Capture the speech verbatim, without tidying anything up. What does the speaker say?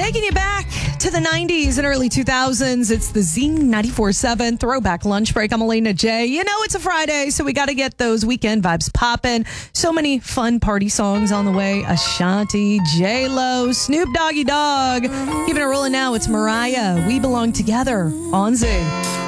Taking you back to the nineties and early two thousands, it's the Z ninety-four seven Throwback Lunch Break. I'm Elena J. You know it's a Friday, so we got to get those weekend vibes popping. So many fun party songs on the way. Ashanti, J-Lo, Snoop Doggy Dogg. Keeping it rolling now, it's Mariah. We Belong Together on Z.